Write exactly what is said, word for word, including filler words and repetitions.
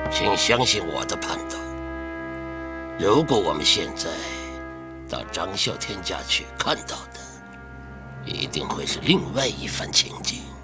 请相信我的判断。如果我们现在到张啸天家去看到的，一定会是另外一番情景。